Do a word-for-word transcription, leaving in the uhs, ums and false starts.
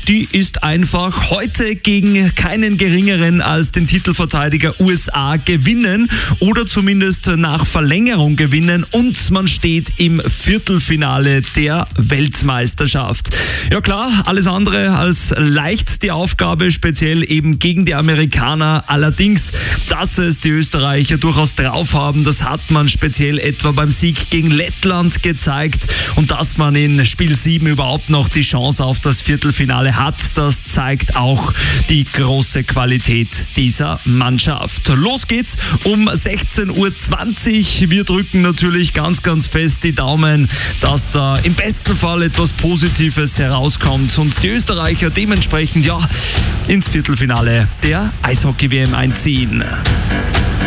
die ist einfach heute gegen keinen geringeren als den Titelverteidiger U S A gewinnen oder zumindest nach Verlängerung gewinnen und man steht im Viertelfinale der Weltmeisterschaft. Ja klar, alles andere als leicht die Aufgabe, speziell eben gegen die Amerikaner. Allerdings, dass es die Österreicher durchaus drauf haben, das hat man speziell etwa beim Sieg gegen Lettland gezeigt und dass man in Spiel sieben überhaupt noch die Chance auf das Viertelfinale hat, das zeigt auch die große Qualität dieser Mannschaft. Los geht's um sechzehn Uhr zwanzig. Wir drücken natürlich ganz, ganz fest die Daumen, dass da im besten Fall etwas Positives herauskommt und die Österreicher dementsprechend ja ins Viertelfinale der Eishockey-W M einziehen.